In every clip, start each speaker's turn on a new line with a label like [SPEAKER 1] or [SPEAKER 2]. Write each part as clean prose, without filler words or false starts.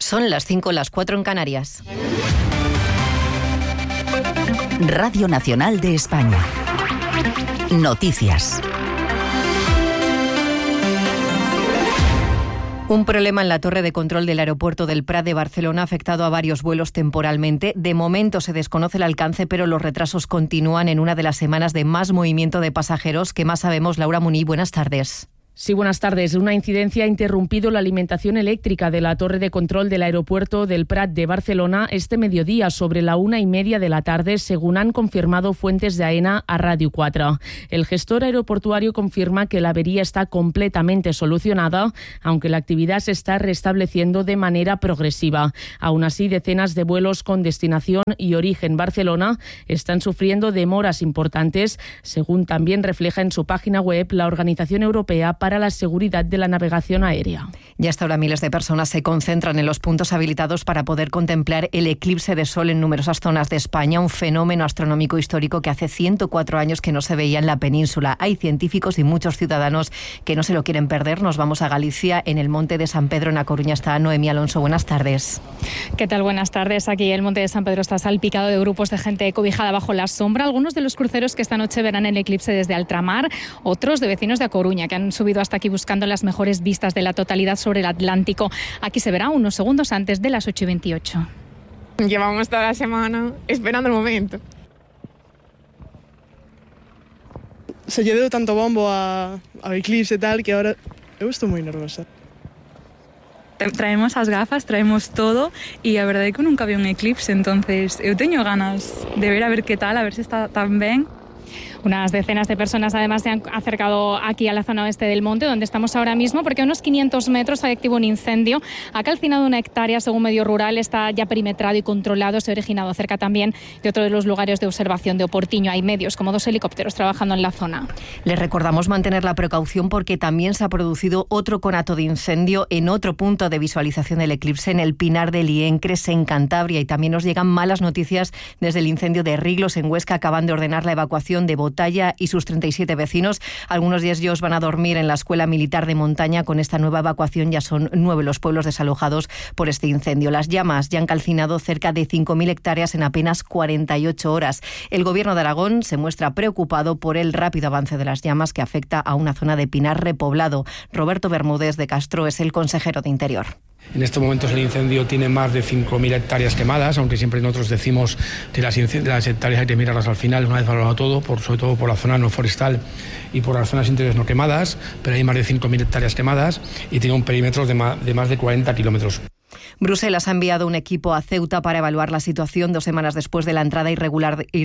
[SPEAKER 1] Son las 5, las 4 en Canarias.
[SPEAKER 2] Radio Nacional de España. Noticias.
[SPEAKER 1] Un problema en la torre de control del aeropuerto del Prat de Barcelona ha afectado a varios vuelos temporalmente. De momento se desconoce el alcance, pero los retrasos continúan en una de las semanas de más movimiento de pasajeros. ¿Qué más sabemos? Laura Muní, buenas tardes.
[SPEAKER 3] Sí, buenas tardes. Una incidencia ha interrumpido la alimentación eléctrica de la torre de control del aeropuerto del Prat de Barcelona este mediodía sobre la 1:30 de la tarde, según han confirmado fuentes de AENA a Radio 4. El gestor aeroportuario confirma que la avería está completamente solucionada, aunque la actividad se está restableciendo de manera progresiva. Aún así, decenas de vuelos con destinación y origen Barcelona están sufriendo demoras importantes, según también refleja en su página web la Organización Europea para la Seguridad de la Navegación Aérea.
[SPEAKER 1] Y hasta ahora miles de personas se concentran en los puntos habilitados para poder contemplar el eclipse de sol en numerosas zonas de España, un fenómeno astronómico histórico que hace 104 años que no se veía en la península. Hay científicos y muchos ciudadanos que no se lo quieren perder. Nos vamos a Galicia, en el Monte de San Pedro, en A Coruña. Está Noemí Alonso. Buenas tardes.
[SPEAKER 4] ¿Qué tal? Buenas tardes. Aquí el Monte de San Pedro está salpicado de grupos de gente cobijada bajo la sombra. Algunos de los cruceros que esta noche verán el eclipse desde Altramar, otros de vecinos de A Coruña, que han subido hasta aquí buscando las mejores vistas de la totalidad sobre el Atlántico. Aquí se verá unos segundos antes de las 8:28.
[SPEAKER 5] Llevamos toda la semana esperando el momento.
[SPEAKER 6] Se lle deu tanto bombo ao eclipse e tal que ahora eu estou moi nervosa.
[SPEAKER 7] Traemos as gafas, traemos todo e a verdade é que eu nunca vi un eclipse, entonces eu teño ganas de ver a ver que tal, a ver se está tan ben.
[SPEAKER 4] Unas decenas de personas además se han acercado aquí a la zona oeste del monte, donde estamos ahora mismo, porque a unos 500 metros hay activo un incendio. Ha calcinado una hectárea, según Medio Rural, está ya perimetrado y controlado. Se ha originado cerca también de otro de los lugares de observación de Oportiño. Hay medios, como 2 helicópteros trabajando en la zona.
[SPEAKER 1] Les recordamos mantener la precaución porque también se ha producido otro conato de incendio en otro punto de visualización del eclipse, en el Pinar de Liencres, en Cantabria. Y también nos llegan malas noticias desde el incendio de Riglos, en Huesca. Acaban de ordenar la evacuación de Botalla y sus 37 vecinos. Algunos de ellos van a dormir en la Escuela Militar de Montaña. Con esta nueva evacuación ya son 9 los pueblos desalojados por este incendio. Las llamas ya han calcinado cerca de 5.000 hectáreas en apenas 48 horas. El Gobierno de Aragón se muestra preocupado por el rápido avance de las llamas que afecta a una zona de pinar repoblado. Roberto Bermúdez de Castro es el consejero de Interior.
[SPEAKER 8] En estos momentos el incendio tiene más de 5.000 hectáreas quemadas, aunque siempre nosotros decimos que las hectáreas hay que mirarlas al final, una vez valorado todo, sobre todo por la zona no forestal y por las zonas interiores no quemadas, pero hay más de 5.000 hectáreas quemadas y tiene un perímetro de más de 40 kilómetros.
[SPEAKER 1] Bruselas ha enviado un equipo a Ceuta para evaluar la situación 2 semanas después de la entrada irregular de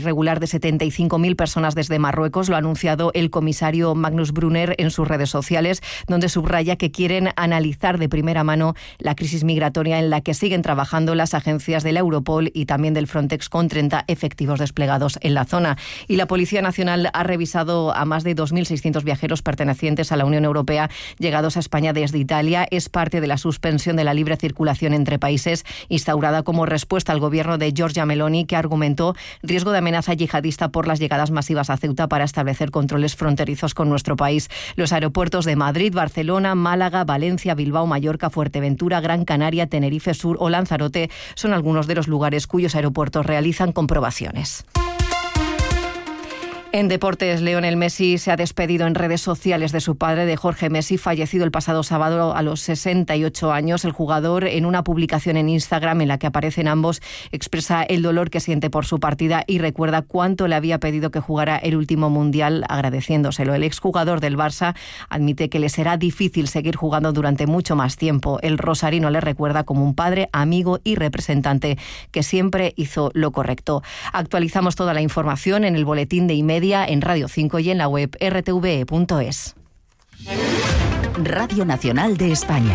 [SPEAKER 1] 75.000 personas desde Marruecos. Lo ha anunciado el comisario Magnus Brunner en sus redes sociales, donde subraya que quieren analizar de primera mano la crisis migratoria en la que siguen trabajando las agencias de la Europol y también del Frontex, con 30 efectivos desplegados en la zona. Y la Policía Nacional ha revisado a más de 2.600 viajeros pertenecientes a la Unión Europea llegados a España desde Italia. Es parte de la suspensión de la libre circulación entre países instaurada como respuesta al gobierno de Giorgia Meloni, que argumentó riesgo de amenaza yihadista por las llegadas masivas a Ceuta para establecer controles fronterizos con nuestro país. Los aeropuertos de Madrid, Barcelona, Málaga, Valencia, Bilbao, Mallorca, Fuerteventura, Gran Canaria, Tenerife Sur o Lanzarote son algunos de los lugares cuyos aeropuertos realizan comprobaciones. En deportes, Lionel Messi se ha despedido en redes sociales de su padre, de Jorge Messi, fallecido el pasado sábado a los 68 años. El jugador, en una publicación en Instagram en la que aparecen ambos, expresa el dolor que siente por su partida y recuerda cuánto le había pedido que jugara el último mundial, agradeciéndoselo. El exjugador del Barça admite que le será difícil seguir jugando durante mucho más tiempo. El rosarino le recuerda como un padre, amigo y representante que siempre hizo lo correcto. Actualizamos toda la información en el boletín de IMEDIA, en Radio 5 y en la web rtve.es.
[SPEAKER 2] Radio Nacional de España.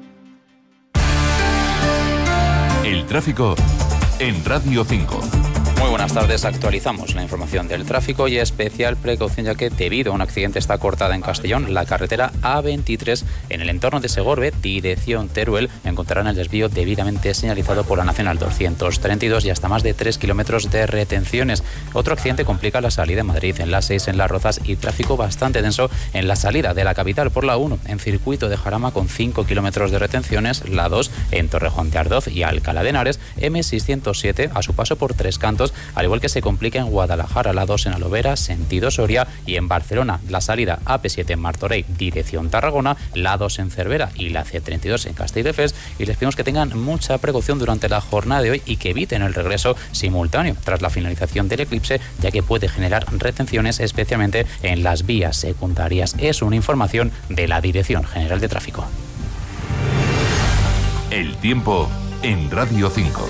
[SPEAKER 9] El tráfico en Radio 5. Muy buenas tardes, actualizamos la información del tráfico y especial precaución ya que debido a un accidente está cortada en Castellón la carretera A23 en el entorno de Segorbe, dirección Teruel. Encontrarán el desvío debidamente señalizado por la Nacional 232 y hasta más de 3 kilómetros de retenciones. Otro accidente complica la salida de Madrid en la 6 en Las Rozas y tráfico bastante denso en la salida de la capital por la 1 en circuito de Jarama con 5 kilómetros de retenciones, la 2 en Torrejón de Ardoz y Alcalá de Henares, M607 a su paso por Tres Cantos, al igual que se complica en Guadalajara, la 2 en Alovera, sentido Soria, y en Barcelona, la salida AP7 en Martorell, dirección Tarragona, la 2 en Cervera y la C32 en Castelldefels. Y les pedimos que tengan mucha precaución durante la jornada de hoy y que eviten el regreso simultáneo tras la finalización del eclipse, ya que puede generar retenciones, especialmente en las vías secundarias. Es una información de la Dirección General de Tráfico.
[SPEAKER 10] El tiempo en Radio 5.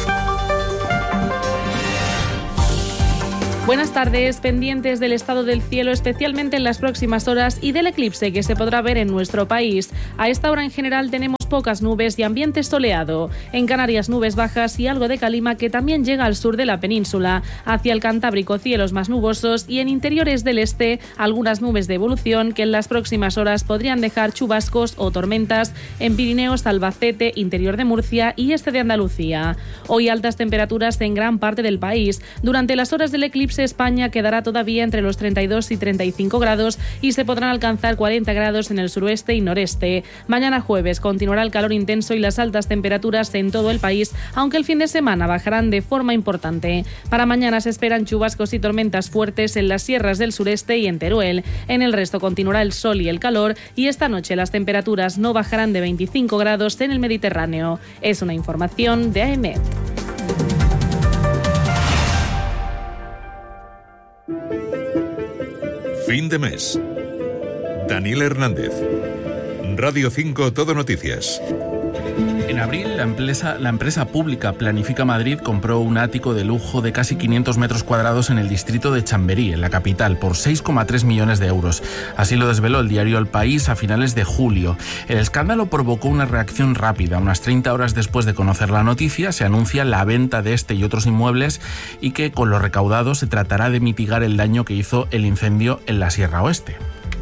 [SPEAKER 3] Buenas tardes, pendientes del estado del cielo, especialmente en las próximas horas, y del eclipse que se podrá ver en nuestro país. A esta hora en general tenemos pocas nubes y ambiente soleado. En Canarias, nubes bajas y algo de calima que también llega al sur de la península. Hacia el Cantábrico, cielos más nubosos, y en interiores del este, algunas nubes de evolución que en las próximas horas podrían dejar chubascos o tormentas en Pirineos, Albacete, interior de Murcia y este de Andalucía. Hoy altas temperaturas en gran parte del país. Durante las horas del eclipse, España quedará todavía entre los 32 y 35 grados y se podrán alcanzar 40 grados en el suroeste y noreste. Mañana jueves continuará el calor intenso y las altas temperaturas en todo el país, aunque el fin de semana bajarán de forma importante. Para mañana se esperan chubascos y tormentas fuertes en las sierras del sureste y en Teruel. En el resto continuará el sol y el calor, y esta noche las temperaturas no bajarán de 25 grados en el Mediterráneo. Es una información de AEMET.
[SPEAKER 10] Fin de mes. Daniel Hernández. Radio 5 Todo Noticias.
[SPEAKER 11] En abril, la empresa pública Planifica Madrid compró un ático de lujo de casi 500 metros cuadrados en el distrito de Chamberí, en la capital, por 6,3 millones de euros. Así lo desveló el diario El País a finales de julio. El escándalo provocó una reacción rápida. Unas 30 horas después de conocer la noticia, se anuncia la venta de este y otros inmuebles y que con lo recaudado se tratará de mitigar el daño que hizo el incendio en la Sierra Oeste.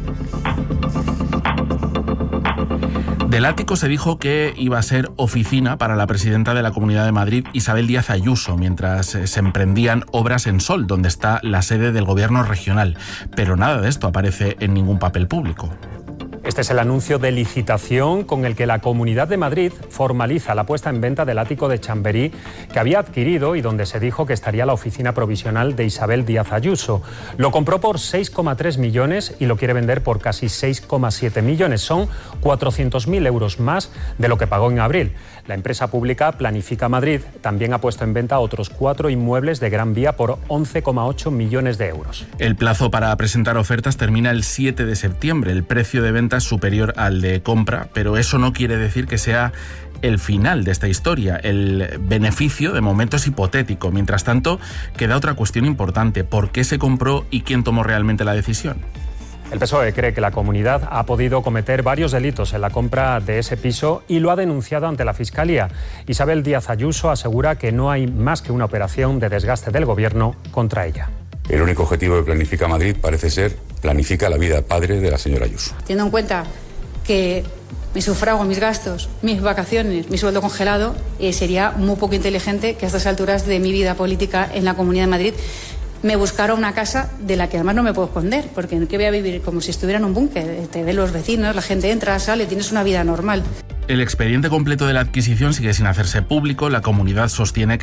[SPEAKER 11] Del ático se dijo que iba a ser oficina para la presidenta de la Comunidad de Madrid, Isabel Díaz Ayuso, mientras se emprendían obras en Sol, donde está la sede del gobierno regional. Pero nada de esto aparece en ningún papel público.
[SPEAKER 12] Este es el anuncio de licitación con el que la Comunidad de Madrid formaliza la puesta en venta del ático de Chamberí que había adquirido y donde se dijo que estaría la oficina provisional de Isabel Díaz Ayuso. Lo compró por 6,3 millones y lo quiere vender por casi 6,7 millones. Son 400.000 euros más de lo que pagó en abril. La empresa pública Planifica Madrid también ha puesto en venta otros 4 inmuebles de Gran Vía por 11,8 millones de euros.
[SPEAKER 11] El plazo para presentar ofertas termina el 7 de septiembre. El precio de venta es superior al de compra, pero eso no quiere decir que sea el final de esta historia. El beneficio de momento es hipotético. Mientras tanto, queda otra cuestión importante: ¿por qué se compró y quién tomó realmente la decisión?
[SPEAKER 12] El PSOE cree que la comunidad ha podido cometer varios delitos en la compra de ese piso y lo ha denunciado ante la Fiscalía. Isabel Díaz Ayuso asegura que no hay más que una operación de desgaste del gobierno contra ella.
[SPEAKER 13] El único objetivo de Planifica Madrid parece ser planifica la vida padre de la señora Ayuso.
[SPEAKER 14] Teniendo en cuenta que mi sufrago, mis gastos, mis vacaciones, mi sueldo congelado, sería muy poco inteligente que a estas alturas de mi vida política en la Comunidad de Madrid me buscara una casa de la que además no me puedo esconder, porque ¿qué voy a vivir? Como si estuviera en un búnker. Te ven los vecinos, la gente entra, sale, tienes una vida normal.
[SPEAKER 11] El expediente completo de la adquisición sigue sin hacerse público. La comunidad sostiene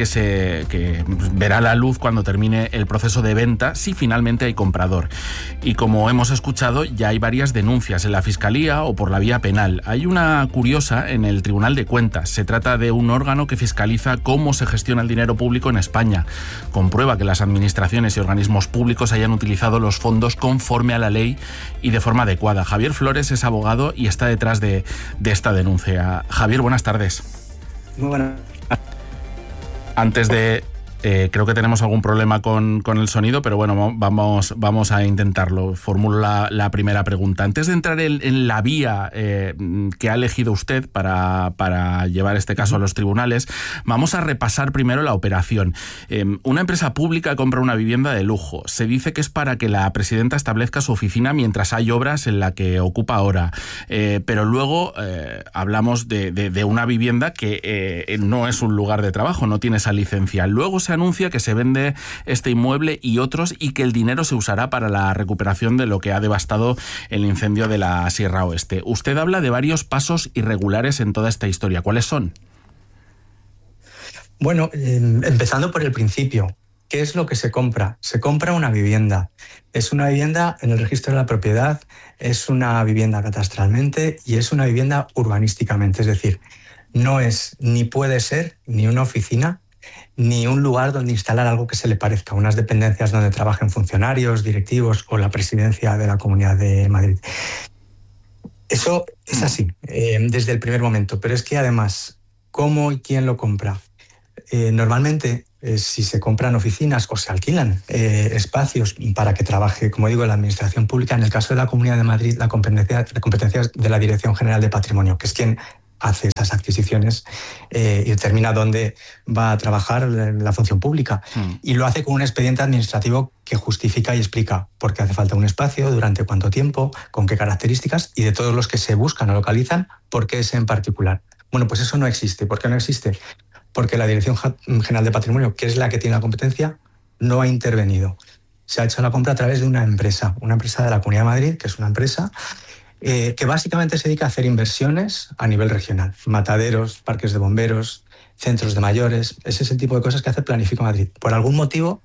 [SPEAKER 11] que verá la luz cuando termine el proceso de venta, si finalmente hay comprador. Y como hemos escuchado, ya hay varias denuncias en la Fiscalía o por la vía penal. Hay una curiosa en el Tribunal de Cuentas. Se trata de un órgano que fiscaliza cómo se gestiona el dinero público en España. Comprueba que las administraciones y organismos públicos hayan utilizado los fondos conforme a la ley y de forma adecuada. Javier Flores es abogado y está detrás de esta denuncia. Javier, buenas tardes.
[SPEAKER 15] Muy buenas.
[SPEAKER 11] Antes de Creo que tenemos algún problema con el sonido, pero bueno, vamos a intentarlo. Formulo la primera pregunta. Antes de entrar en la vía que ha elegido usted para llevar este caso a los tribunales, vamos a repasar primero la operación. Una empresa pública compra una vivienda de lujo. Se dice que es para que la presidenta establezca su oficina mientras hay obras en la que ocupa ahora. Pero luego hablamos de una vivienda que no es un lugar de trabajo, no tiene esa licencia. Luego se anuncia que se vende este inmueble y otros y que el dinero se usará para la recuperación de lo que ha devastado el incendio de la Sierra Oeste. Usted habla de varios pasos irregulares en toda esta historia. ¿Cuáles son?
[SPEAKER 15] Bueno, empezando por el principio. ¿Qué es lo que se compra? Se compra una vivienda. Es una vivienda en el registro de la propiedad, es una vivienda catastralmente y es una vivienda urbanísticamente. Es decir, no es ni puede ser ni una oficina ni un lugar donde instalar algo que se le parezca, unas dependencias donde trabajen funcionarios, directivos o la presidencia de la Comunidad de Madrid. Eso es así, desde el primer momento. Pero es que además, ¿cómo y quién lo compra? Normalmente, si se compran oficinas o se alquilan espacios para que trabaje, como digo, la administración pública, en el caso de la Comunidad de Madrid, la competencia es de la Dirección General de Patrimonio, que es quien hace esas adquisiciones y determina dónde va a trabajar la función pública. Y lo hace con un expediente administrativo que justifica y explica por qué hace falta un espacio, durante cuánto tiempo, con qué características y de todos los que se buscan o localizan, por qué ese en particular. Bueno, pues eso no existe. ¿Por qué no existe? Porque la Dirección General de Patrimonio, que es la que tiene la competencia, no ha intervenido. Se ha hecho la compra a través de una empresa de la Comunidad de Madrid, que es una empresa que básicamente se dedica a hacer inversiones a nivel regional. Mataderos, parques de bomberos, centros de mayores, ese es el tipo de cosas que hace Planifica Madrid. Por algún motivo,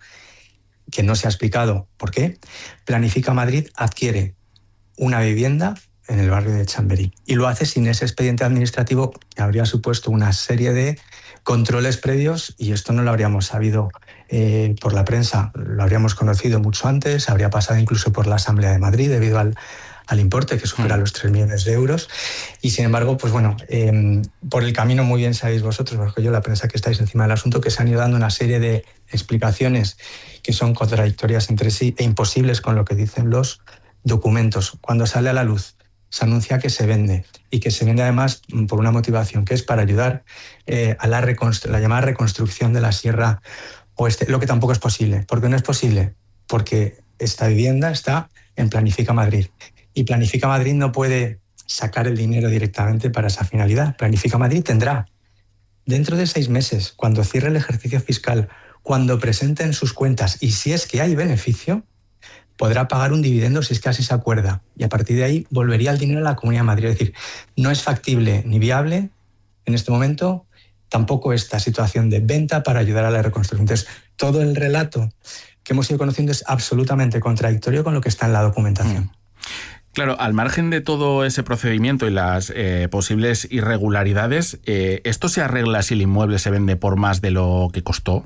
[SPEAKER 15] que no se ha explicado por qué, Planifica Madrid adquiere una vivienda en el barrio de Chamberí y lo hace sin ese expediente administrativo que habría supuesto una serie de controles previos y esto no lo habríamos sabido por la prensa, lo habríamos conocido mucho antes, habría pasado incluso por la Asamblea de Madrid debido al importe que supera los 3 millones de euros y sin embargo, pues bueno, por el camino muy bien sabéis vosotros, mejor que yo, la prensa que estáis encima del asunto, que se han ido dando una serie de explicaciones que son contradictorias entre sí e imposibles con lo que dicen los documentos. Cuando sale a la luz se anuncia que se vende y que se vende además por una motivación que es para ayudar a la llamada reconstrucción de la Sierra Oeste, lo que tampoco es posible. ¿Por qué no es posible? Porque esta vivienda está en Planifica Madrid y Planifica Madrid no puede sacar el dinero directamente para esa finalidad. Planifica Madrid tendrá dentro de 6 meses, cuando cierre el ejercicio fiscal, cuando presenten sus cuentas y si es que hay beneficio, podrá pagar un dividendo si es que así se acuerda. Y a partir de ahí volvería el dinero a la Comunidad de Madrid. Es decir, no es factible ni viable en este momento tampoco esta situación de venta para ayudar a la reconstrucción. Entonces, todo el relato que hemos ido conociendo es absolutamente contradictorio con lo que está en la documentación.
[SPEAKER 11] Claro, al margen de todo ese procedimiento y las posibles irregularidades, ¿esto se arregla si el inmueble se vende por más de lo que costó?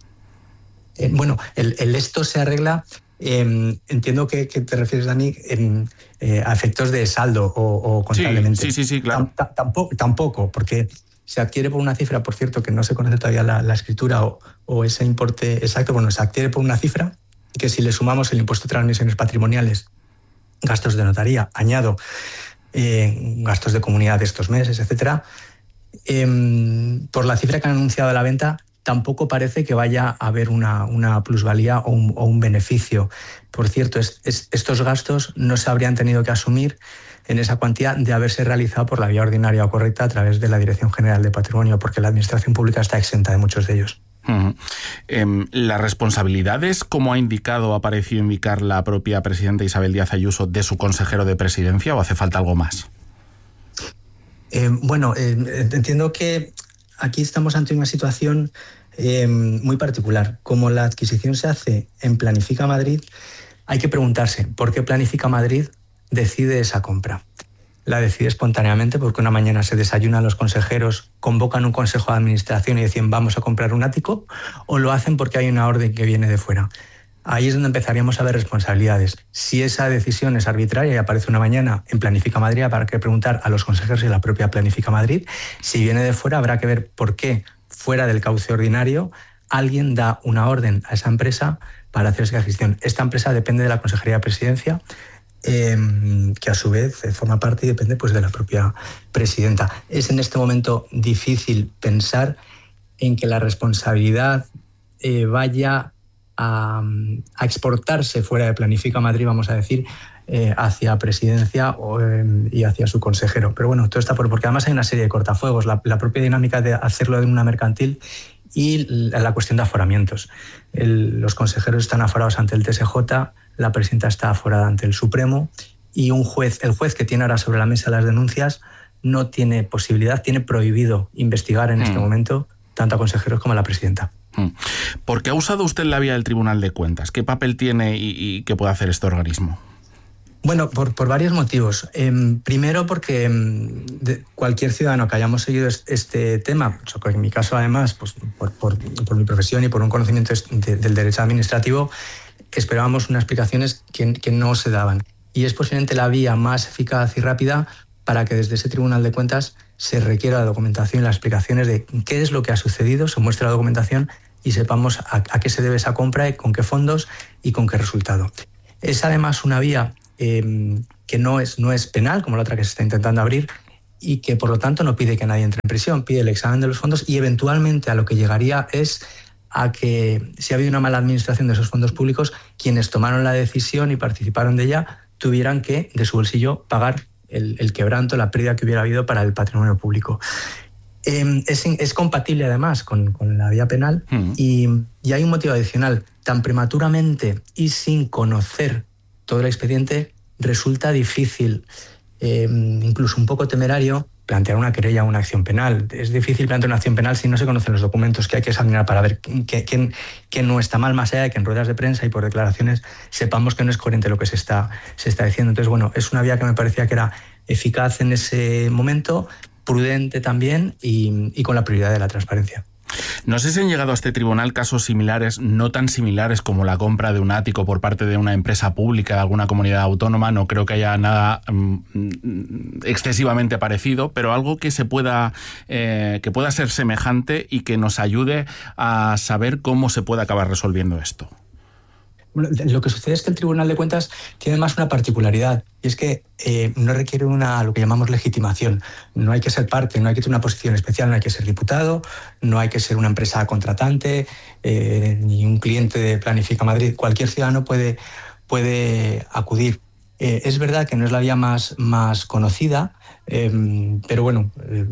[SPEAKER 15] Bueno, el esto se arregla... entiendo que te refieres, Dani, a efectos de saldo o contablemente.
[SPEAKER 11] Sí, claro.
[SPEAKER 15] Tampoco, porque se adquiere por una cifra, por cierto, que no se conoce todavía la escritura o ese importe exacto. Bueno, se adquiere por una cifra que si le sumamos el impuesto de transmisiones patrimoniales, gastos de notaría, añado gastos de comunidad de estos meses, etcétera, por la cifra que han anunciado de la venta, tampoco parece que vaya a haber una plusvalía o un beneficio. Por cierto, estos gastos no se habrían tenido que asumir en esa cuantía de haberse realizado por la vía ordinaria o correcta a través de la Dirección General de Patrimonio, porque la Administración Pública está exenta de muchos de ellos.
[SPEAKER 11] ¿Las responsabilidades, como ha indicado, ha parecido indicar la propia presidenta Isabel Díaz Ayuso, de su consejero de presidencia, o hace falta algo más?
[SPEAKER 15] Entiendo que aquí estamos ante una situación muy particular. Como la adquisición se hace en Planifica Madrid, hay que preguntarse por qué Planifica Madrid decide esa compra. La decide espontáneamente porque una mañana se desayunan los consejeros, convocan un consejo de administración y deciden vamos a comprar un ático, o lo hacen porque hay una orden que viene de fuera. Ahí es donde empezaríamos a ver responsabilidades. Si esa decisión es arbitraria y aparece una mañana en Planifica Madrid, habrá que preguntar a los consejeros y a la propia Planifica Madrid. Si viene de fuera, habrá que ver por qué, fuera del cauce ordinario, alguien da una orden a esa empresa para hacer esa gestión. Esta empresa depende de la Consejería de Presidencia, que a su vez forma parte y depende pues, de la propia presidenta. Es en este momento difícil pensar en que la responsabilidad vaya a exportarse fuera de Planifica Madrid, vamos a decir, hacia presidencia y hacia su consejero. Pero bueno, todo está porque además hay una serie de cortafuegos, la propia dinámica de hacerlo en una mercantil y la cuestión de aforamientos. Los consejeros están aforados ante el TSJ, la presidenta está aforada ante el Supremo y el juez que tiene ahora sobre la mesa las denuncias no tiene posibilidad, tiene prohibido investigar en este momento tanto a consejeros como a la presidenta.
[SPEAKER 11] ¿Por qué ha usado usted la vía del Tribunal de Cuentas? ¿Qué papel tiene y qué puede hacer este organismo?
[SPEAKER 15] Bueno, por varios motivos. Primero porque cualquier ciudadano que hayamos seguido este tema, en mi caso además, pues, por mi profesión y por un conocimiento del derecho administrativo, esperábamos unas explicaciones que no se daban. Y es posiblemente la vía más eficaz y rápida para que desde ese Tribunal de Cuentas se requiera la documentación y las explicaciones de qué es lo que ha sucedido, se muestre la documentación y sepamos a qué se debe esa compra, y con qué fondos y con qué resultado. Es además una vía que no es penal, como la otra que se está intentando abrir, y que por lo tanto no pide que nadie entre en prisión, pide el examen de los fondos y eventualmente a lo que llegaría es a que, si ha habido una mala administración de esos fondos públicos, quienes tomaron la decisión y participaron de ella tuvieran que, de su bolsillo, pagar el quebranto, la pérdida que hubiera habido para el patrimonio público. Es compatible además con la vía penal y hay un motivo adicional. Tan prematuramente y sin conocer todo el expediente resulta difícil, incluso un poco temerario, plantear una querella o una acción penal. Es difícil plantear una acción penal si no se conocen los documentos que hay que examinar para ver qué no está mal, más allá de que en ruedas de prensa y por declaraciones sepamos que no es coherente lo que se está diciendo. Entonces, bueno, es una vía que me parecía que era eficaz en ese momento, prudente también y con la prioridad de la transparencia.
[SPEAKER 11] No sé si han llegado a este tribunal casos similares, no tan similares como la compra de un ático por parte de una empresa pública de alguna comunidad autónoma. No creo que haya nada excesivamente parecido, pero algo que pueda ser semejante y que nos ayude a saber cómo se puede acabar resolviendo esto.
[SPEAKER 15] Bueno, lo que sucede es que el Tribunal de Cuentas tiene más una particularidad, y es que no requiere lo que llamamos legitimación. No hay que ser parte, no hay que tener una posición especial, no hay que ser diputado, no hay que ser una empresa contratante, ni un cliente de Planifica Madrid. Cualquier ciudadano puede acudir. Es verdad que no es la vía más conocida, pero bueno...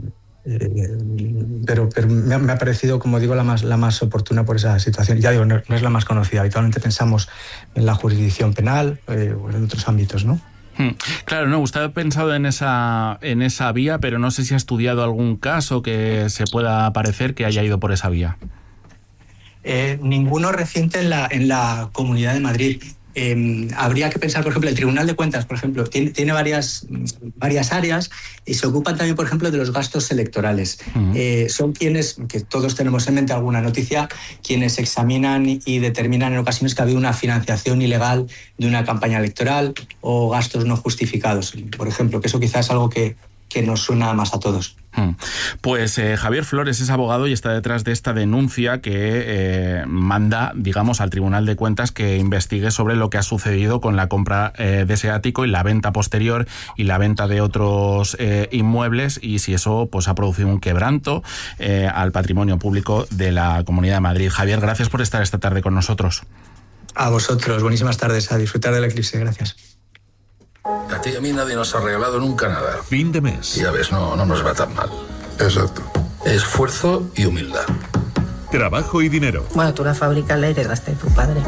[SPEAKER 15] Pero me ha parecido, como digo, la más oportuna por esa situación. Ya digo, no es la más conocida. Habitualmente pensamos en la jurisdicción penal o en otros ámbitos, ¿no?
[SPEAKER 11] Claro, no, usted ha pensado en esa vía, pero no sé si ha estudiado algún caso que se pueda parecer que haya ido por esa vía.
[SPEAKER 15] Ninguno reciente en la Comunidad de Madrid. Habría que pensar, por ejemplo, el Tribunal de Cuentas, por ejemplo, tiene varias áreas y se ocupan también, por ejemplo, de los gastos electorales. Son quienes, que todos tenemos en mente alguna noticia, quienes examinan y determinan en ocasiones que ha habido una financiación ilegal de una campaña electoral o gastos no justificados, por ejemplo, que eso quizás es algo que nos suena más a todos.
[SPEAKER 11] Pues Javier Flores es abogado y está detrás de esta denuncia que manda, digamos, al Tribunal de Cuentas que investigue sobre lo que ha sucedido con la compra de ese ático y la venta posterior y la venta de otros inmuebles, y si eso pues ha producido un quebranto al patrimonio público de la Comunidad de Madrid. Javier, gracias por estar esta tarde con nosotros.
[SPEAKER 15] A vosotros, buenísimas tardes, a disfrutar del eclipse, gracias.
[SPEAKER 16] A ti y a mí nadie nos ha regalado nunca nada.
[SPEAKER 10] Fin de mes.
[SPEAKER 16] Ya ves, no nos va tan mal.
[SPEAKER 17] Exacto.
[SPEAKER 16] Esfuerzo y humildad.
[SPEAKER 10] Trabajo y dinero.
[SPEAKER 18] Bueno, tú la fábrica la heredaste de tu padre.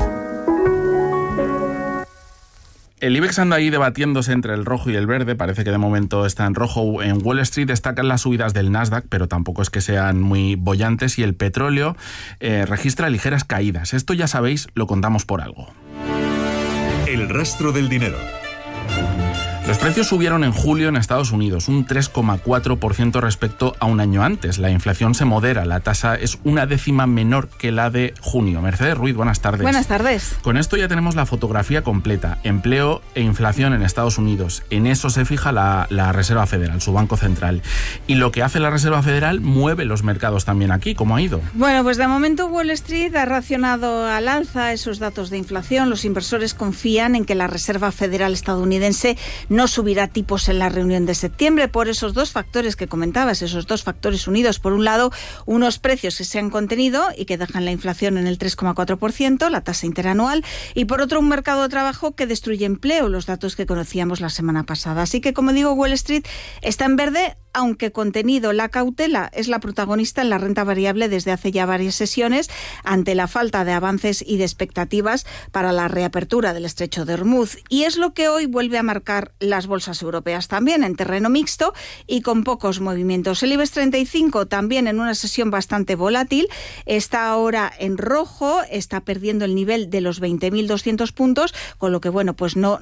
[SPEAKER 11] El IBEX anda ahí debatiéndose entre el rojo y el verde. Parece que de momento está en rojo. En Wall Street destacan las subidas del Nasdaq, pero tampoco es que sean muy bollantes. Y el petróleo registra ligeras caídas. Esto, ya sabéis, lo contamos por algo.
[SPEAKER 10] El rastro del dinero.
[SPEAKER 11] Los precios subieron en julio en Estados Unidos, un 3,4% respecto a un año antes. La inflación se modera, la tasa es una décima menor que la de junio. Mercedes Ruiz, buenas tardes.
[SPEAKER 17] Buenas tardes.
[SPEAKER 11] Con esto ya tenemos la fotografía completa. Empleo e inflación en Estados Unidos. En eso se fija la Reserva Federal, su Banco Central. Y lo que hace la Reserva Federal mueve los mercados también aquí. ¿Cómo ha ido?
[SPEAKER 17] Bueno, pues de momento Wall Street ha reaccionado al alza esos datos de inflación. Los inversores confían en que la Reserva Federal estadounidense no subirá tipos en la reunión de septiembre por esos dos factores que comentabas, esos dos factores unidos. Por un lado, unos precios que se han contenido y que dejan la inflación en el 3,4%, la tasa interanual, y por otro, un mercado de trabajo que destruye empleo, los datos que conocíamos la semana pasada. Así que, como digo, Wall Street está en verde, aunque contenido. La cautela es la protagonista en la renta variable desde hace ya varias sesiones ante la falta de avances y de expectativas para la reapertura del estrecho de Hormuz. Y es lo que hoy vuelve a marcar las bolsas europeas también en terreno mixto y con pocos movimientos. El IBEX 35 también en una sesión bastante volátil, está ahora en rojo, está perdiendo el nivel de los 20.200 puntos, con lo que bueno, pues no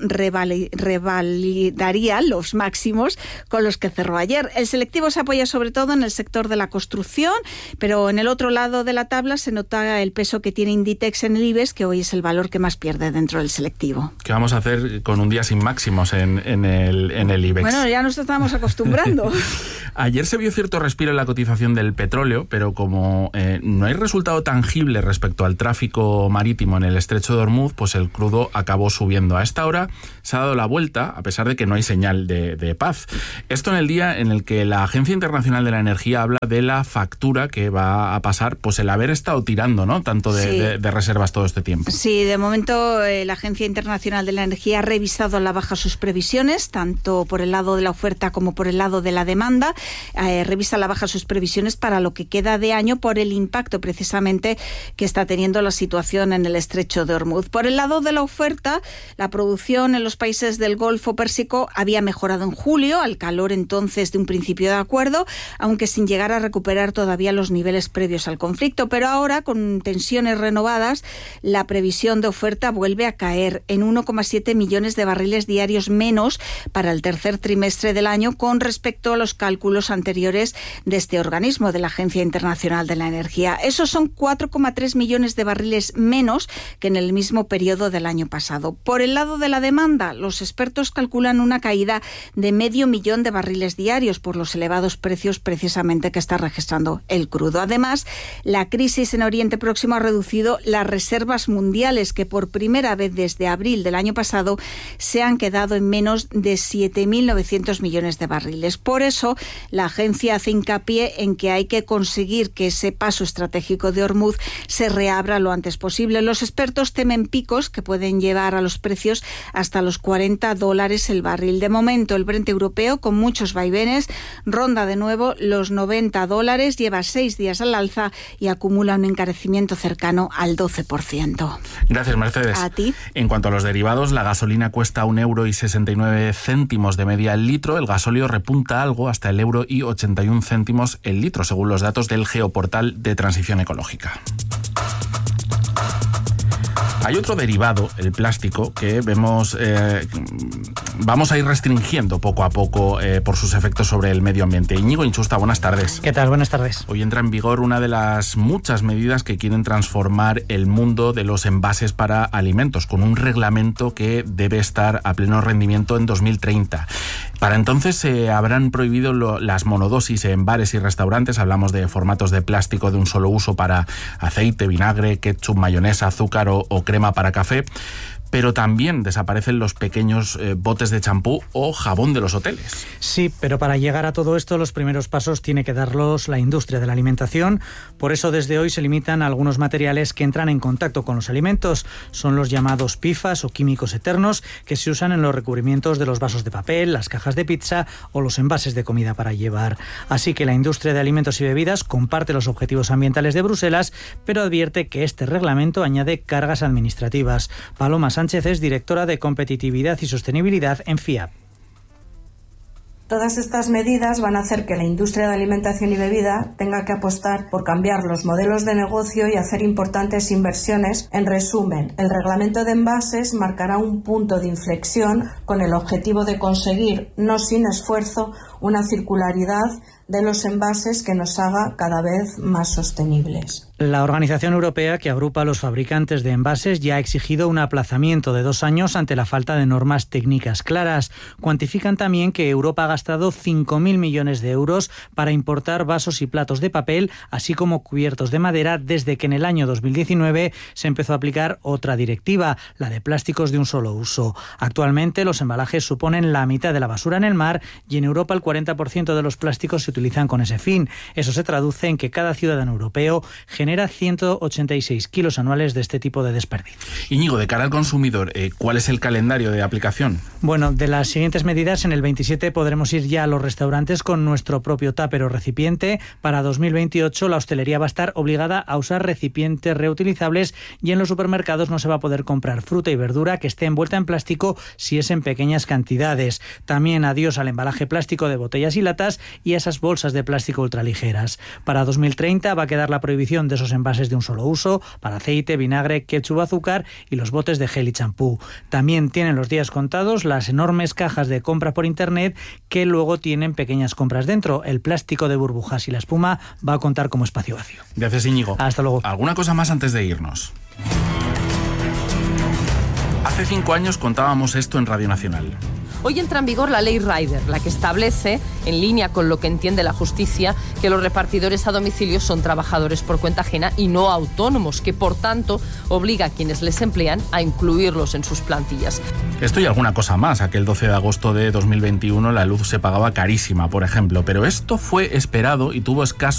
[SPEAKER 17] revalidaría los máximos con los que cerró ayer. El selectivo se apoya sobre todo en el sector de la construcción, pero en el otro lado de la tabla se nota el peso que tiene Inditex en el IBEX, que hoy es el valor que más pierde dentro del selectivo.
[SPEAKER 11] ¿Qué vamos a hacer con un día sin máximos en el IBEX?
[SPEAKER 17] Bueno, ya nos estamos acostumbrando.
[SPEAKER 11] Ayer se vio cierto respiro en la cotización del petróleo, pero como no hay resultado tangible respecto al tráfico marítimo en el estrecho de Hormuz, pues el crudo acabó subiendo. A esta hora se ha dado la vuelta, a pesar de que no hay señal de paz. Esto en el día en el que la Agencia Internacional de la Energía habla de la factura que va a pasar, pues el haber estado tirando, ¿no?, tanto de reservas todo este tiempo.
[SPEAKER 17] Sí, de momento la Agencia Internacional de la Energía ha revisado a la baja sus previsiones, tanto por el lado de la oferta como por el lado de la demanda. Revisa a la baja sus previsiones para lo que queda de año por el impacto precisamente que está teniendo la situación en el estrecho de Hormuz. Por el lado de la oferta, la producción en los países del Golfo Pérsico había mejorado en julio, al calor entonces de un principio de acuerdo, aunque sin llegar a recuperar todavía los niveles previos al conflicto. Pero ahora, con tensiones renovadas, la previsión de oferta vuelve a caer en 1,7 millones de barriles diarios menos para el tercer trimestre del año con respecto a los cálculos anteriores de este organismo, de la Agencia Internacional de la Energía. Esos son 4,3 millones de barriles menos que en el mismo periodo del año pasado. Por el lado de la demanda, los expertos calculan una caída de 500.000 de barriles diarios por los elevados precios precisamente que está registrando el crudo. Además, la crisis en Oriente Próximo ha reducido las reservas mundiales, que por primera vez desde abril del año pasado se han quedado en menos de 7.900 millones de barriles. Por eso, la agencia hace hincapié en que hay que conseguir que ese paso estratégico de Hormuz se reabra lo antes posible. Los expertos temen picos que pueden llevar a los precios hasta los $40 el barril. De momento, el Brent europeo, con muchos vaivenes, ronda de nuevo los $90, lleva 6 días al alza y acumula un encarecimiento cercano al 12%.
[SPEAKER 11] Gracias, Mercedes.
[SPEAKER 17] A ti.
[SPEAKER 11] En cuanto a los derivados, la gasolina cuesta €1,69 de media el litro, el gasóleo repunta algo hasta el €1,81 el litro, según los datos del Geoportal de Transición Ecológica. Hay otro derivado, el plástico, que vamos a ir restringiendo poco a poco por sus efectos sobre el medio ambiente. Íñigo Inchusta, buenas tardes.
[SPEAKER 19] ¿Qué tal? Buenas tardes.
[SPEAKER 11] Hoy entra en vigor una de las muchas medidas que quieren transformar el mundo de los envases para alimentos, con un reglamento que debe estar a pleno rendimiento en 2030. Para entonces se habrán prohibido las monodosis en bares y restaurantes. Hablamos de formatos de plástico de un solo uso para aceite, vinagre, ketchup, mayonesa, azúcar o crema para café. Pero también desaparecen los pequeños botes de champú o jabón de los hoteles.
[SPEAKER 19] Sí, pero para llegar a todo esto, los primeros pasos tiene que darlos la industria de la alimentación. Por eso, desde hoy se limitan algunos materiales que entran en contacto con los alimentos. Son los llamados PFAS o químicos eternos, que se usan en los recubrimientos de los vasos de papel, las cajas de pizza o los envases de comida para llevar. Así que la industria de alimentos y bebidas comparte los objetivos ambientales de Bruselas, pero advierte que este reglamento añade cargas administrativas. Paloma Sánchez es directora de Competitividad y Sostenibilidad en FIAP.
[SPEAKER 20] Todas estas medidas van a hacer que la industria de alimentación y bebida tenga que apostar por cambiar los modelos de negocio y hacer importantes inversiones. En resumen, el reglamento de envases marcará un punto de inflexión con el objetivo de conseguir, no sin esfuerzo, una circularidad de los envases que nos haga cada vez más sostenibles.
[SPEAKER 19] La Organización Europea, que agrupa a los fabricantes de envases, ya ha exigido un aplazamiento de 2 años ante la falta de normas técnicas claras. Cuantifican también que Europa ha gastado 5.000 millones de euros para importar vasos y platos de papel, así como cubiertos de madera, desde que en el año 2019 se empezó a aplicar otra directiva, la de plásticos de un solo uso. Actualmente los embalajes suponen la mitad de la basura en el mar y en Europa el 40% de los plásticos se utilizan con ese fin. Eso se traduce en que cada ciudadano europeo genera 186 kilos anuales de este tipo de desperdicio.
[SPEAKER 11] Íñigo, de cara al consumidor, ¿cuál es el calendario de aplicación?
[SPEAKER 19] Bueno, de las siguientes medidas, en el 27 podremos ir ya a los restaurantes con nuestro propio tupper o recipiente. Para 2028 la hostelería va a estar obligada a usar recipientes reutilizables y en los supermercados no se va a poder comprar fruta y verdura que esté envuelta en plástico si es en pequeñas cantidades. También adiós al embalaje plástico de botellas y latas y a esas bolsas de plástico ultraligeras. Para 2030 va a quedar la prohibición de esos envases de un solo uso para aceite, vinagre, ketchup, azúcar y los botes de gel y champú. También tienen los días contados las enormes cajas de compra por internet que luego tienen pequeñas compras dentro. El plástico de burbujas y la espuma va a contar como espacio vacío.
[SPEAKER 11] Gracias, Íñigo.
[SPEAKER 19] Hasta luego.
[SPEAKER 11] ¿Alguna cosa más antes de irnos? Hace 5 años contábamos esto en Radio Nacional.
[SPEAKER 21] Hoy entra en vigor la ley Rider, la que establece, en línea con lo que entiende la justicia, que los repartidores a domicilio son trabajadores por cuenta ajena y no autónomos, que por tanto obliga a quienes les emplean a incluirlos en sus plantillas.
[SPEAKER 11] Esto y alguna cosa más. Aquel 12 de agosto de 2021 la luz se pagaba carísima, por ejemplo, pero esto fue esperado y tuvo escaso